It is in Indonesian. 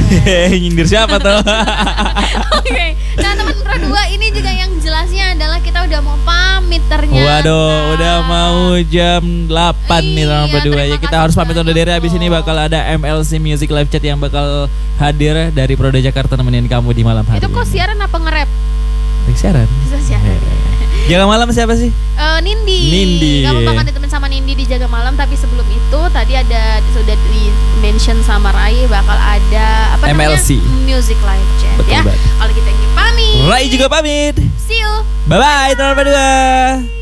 Nyindir siapa tuh? Oke. Nah teman berdua ini juga yang jelasnya adalah kita udah mau pamit ternyata. Waduh, udah mau jam 8 nih teman berdua ya. Kita harus pamit undur diri. Habis ini bakal ada MLC Music Live Chat yang bakal hadir dari Proda Jakarta nemenin kamu di malam hari. Itu kok siaran apa nge-rap? Siaran. Bisa siaran. Jaga malam siapa sih? Nindi. Kamu bakal ditemen sama Nindi di Jaga Malam. Tapi sebelum itu tadi sudah di mention sama Rai bakal ada apa MLC namanya? Music Live Chat. Betul ya. banget. Kalau kita ingin pamit. Rai juga pamit. See you. Bye bye teman berdua.